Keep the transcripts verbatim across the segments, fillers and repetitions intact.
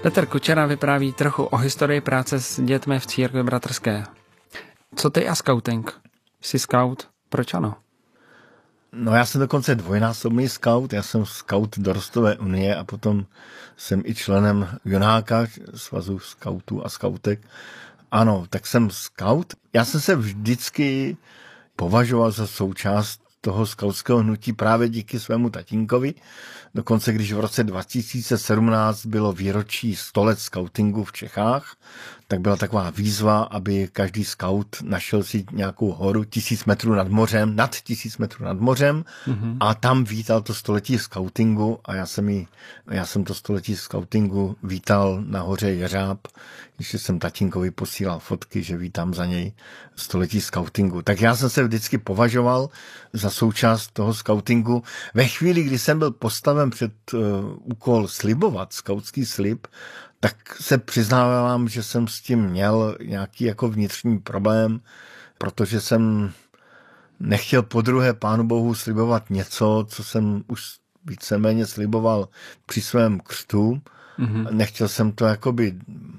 Petr Kučera vypráví trochu o historii práce s dětmi v církvi bratrské. Co ty a skauting? Jsi skaut? Proč ano? No já jsem dokonce dvojnásobný skaut, já jsem skaut Dorostové unie a potom jsem i členem Junáka, svazu skautů a skautek. Ano, tak jsem skaut. Já jsem se vždycky považoval za součást toho skautského hnutí právě díky svému tatínkovi. Dokonce, když v roce dva tisíce sedmnáct bylo výročí sto let skautingu v Čechách, tak byla taková výzva, aby každý skaut našel si nějakou horu tisíc metrů nad mořem, nad tisíc metrů nad mořem mm-hmm. a tam vítal to století skautingu a já jsem, jí, já jsem to století skautingu vítal na hoře Jeřáb, ještě jsem tatínkovi posílal fotky, že vítám za něj století skautingu. Tak já jsem se vždycky považoval za součást toho skautingu. Ve chvíli, kdy jsem byl postaven před uh, úkol slibovat, skautský slib, tak se přiznávám, že jsem s tím měl nějaký jako vnitřní problém, protože jsem nechtěl podruhé Pánu Bohu slibovat něco, co jsem už víceméně sliboval při svém křtu. Mm-hmm. Nechtěl jsem to jakoby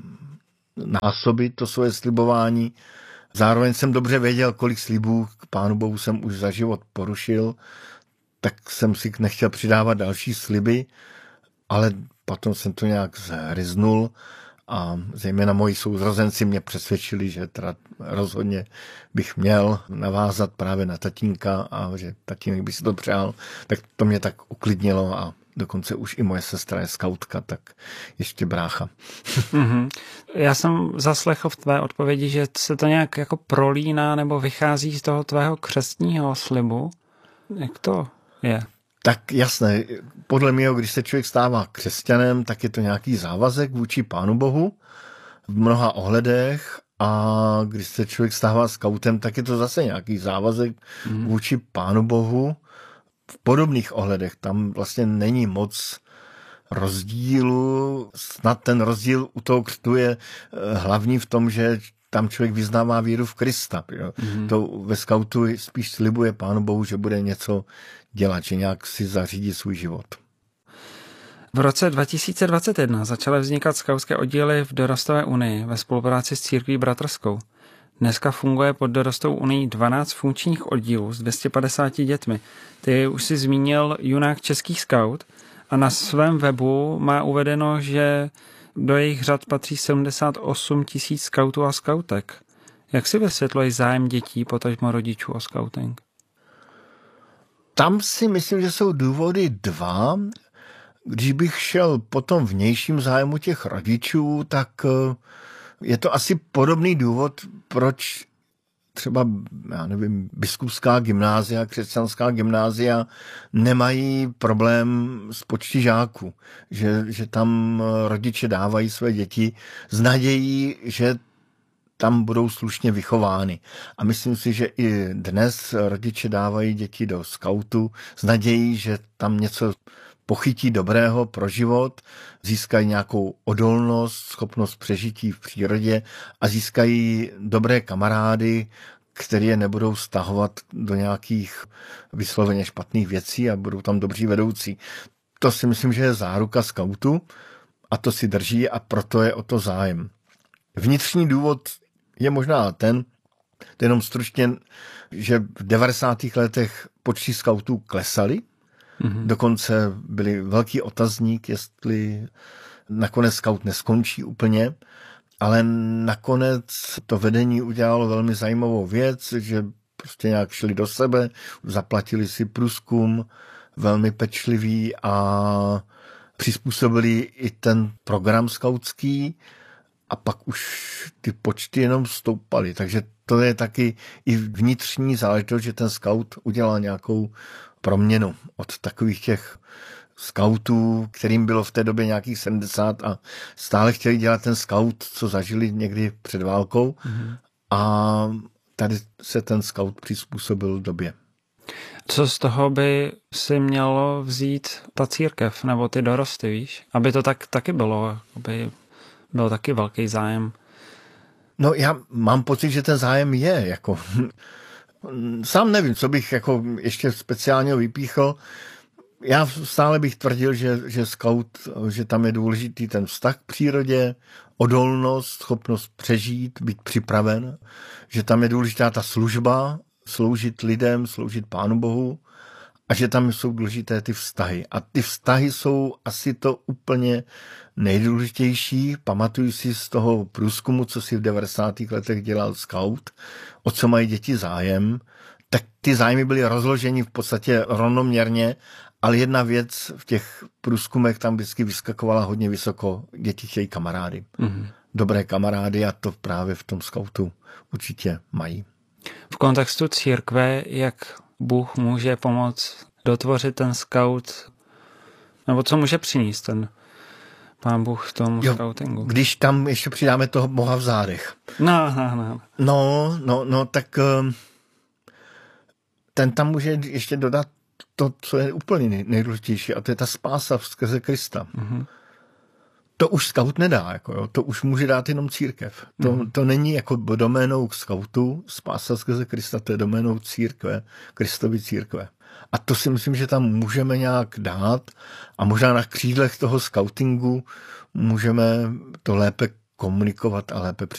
násobit, to svoje slibování. Zároveň jsem dobře věděl, kolik slibů k Pánu Bohu jsem už za život porušil, tak jsem si nechtěl přidávat další sliby, ale potom jsem to nějak zhryznul a zejména moji souzrozenci mě přesvědčili, že teda rozhodně bych měl navázat právě na tatínka a že tatínek by si to přál, tak to mě tak uklidnilo a dokonce už i moje sestra je skautka, tak ještě brácha. Mm-hmm. Já jsem zaslechl v tvé odpovědi, že se to nějak jako prolíná nebo vychází z toho tvého křestního slibu. Jak to je? Tak jasné, podle mě, když se člověk stává křesťanem, tak je to nějaký závazek vůči Pánu Bohu v mnoha ohledech a když se člověk stává skautem, tak je to zase nějaký závazek mm. vůči Pánu Bohu v podobných ohledech. Tam vlastně není moc rozdílu, snad ten rozdíl u toho křtu je hlavní v tom, že tam člověk vyznává víru v Krista. Jo. Mm-hmm. To ve skautu spíš slibuje Pánu Bohu, že bude něco dělat, že nějak si zařídí svůj život. V roce dva tisíce dvacet jedna začaly vznikat skautské oddíly v Dorostové unii ve spolupráci s církví bratrskou. Dneska funguje pod Dorostovou unii dvanáct funkčních oddílů s dvěma sty padesáti dětmi. Ty už si zmínil Junák český skaut a na svém webu má uvedeno, že do jejich řad patří sedmdesát osm tisíc skautů a skautek. Jak si vysvětluješ zájem dětí, potažmo rodičů o skauting? Tam si myslím, že jsou důvody dva. Když bych šel po tom vnějším zájmu těch rodičů, tak je to asi podobný důvod, proč třeba, já nevím, biskupská gymnázia, křesťanská gymnázia nemají problém s počty žáků. Že, že tam rodiče dávají své děti s nadějí, že tam budou slušně vychovány. A myslím si, že i dnes rodiče dávají děti do skautu s nadějí, že tam něco pochytí dobrého pro život, získají nějakou odolnost, schopnost přežití v přírodě a získají dobré kamarády, které je nebudou stahovat do nějakých vysloveně špatných věcí a budou tam dobří vedoucí. To si myslím, že je záruka skautu a to si drží a proto je o to zájem. Vnitřní důvod je možná ten, to jenom stručně, že v devadesátých letech počty skautů klesaly. Mm-hmm. Dokonce byly velký otazník, jestli nakonec skaut neskončí úplně, ale nakonec to vedení udělalo velmi zajímavou věc, že prostě nějak šli do sebe, zaplatili si průzkum velmi pečlivý a přizpůsobili i ten program skautský a pak už ty počty jenom stoupaly. Takže to je taky i vnitřní záležitost, že ten skaut udělal nějakou proměnu od takových těch skautů, kterým bylo v té době nějakých sedmdesát a stále chtěli dělat ten skaut, co zažili někdy před válkou. Mm-hmm. A tady se ten skaut přizpůsobil době. Co z toho by si mělo vzít ta církev nebo ty dorosty, víš? Aby to tak taky bylo, aby byl taky velký zájem. No já mám pocit, že ten zájem je, jako... Sám nevím, co bych jako ještě speciálně vypíchl. Já stále bych tvrdil, že, že scout, že tam je důležitý ten vztah k přírodě, odolnost, schopnost přežít, být připraven, že tam je důležitá ta služba, sloužit lidem, sloužit Pánu Bohu a že tam jsou důležité ty vztahy. A ty vztahy jsou asi to úplně nejdůležitější. Pamatuju si z toho průzkumu, co si v devadesátých letech dělal scout, o co mají děti zájem, tak ty zájmy byly rozloženy v podstatě rovnoměrně, ale jedna věc v těch průzkumech tam vždycky vyskakovala hodně vysoko. Děti chtějí kamarády. Mm-hmm. Dobré kamarády a to právě v tom skautu určitě mají. V kontextu církve, jak Bůh může pomoct dotvořit ten skaut, nebo co může přinést ten Pán Bůh tomu jo, skautingu? Když tam ještě přidáme toho Boha v zádech. No, no, no. No, no, no, tak ten tam může ještě dodat to, co je úplně nejdůležitější, a to je ta spása skrze Krista. Mm-hmm. To už skaut nedá, jako jo, to už může dát jenom církev. To, mm-hmm. to není jako doménou skautu, spása skrze Krista, to je doménou církve, Kristovy církve. A to si myslím, že tam můžeme nějak dát a možná na křídlech toho skautingu můžeme to lépe komunikovat a lépe